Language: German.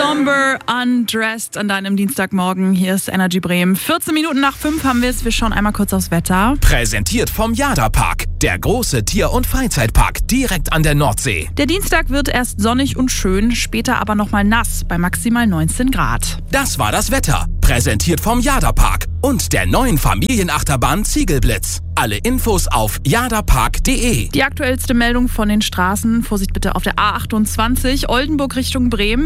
Somber Undressed an deinem Dienstagmorgen. Hier ist Energy Bremen. 14 Minuten nach 5 haben wir es. Wir schauen einmal kurz aufs Wetter. Präsentiert vom Jada-Park, der große Tier- und Freizeitpark direkt an der Nordsee. Der Dienstag wird erst sonnig und schön, später aber nochmal nass bei maximal 19 Grad. Das war das Wetter. Präsentiert vom Jada-Park und der neuen Familienachterbahn Ziegelblitz. Alle Infos auf jadapark.de. Die aktuellste Meldung von den Straßen. Vorsicht bitte auf der A28 Oldenburg Richtung Bremen.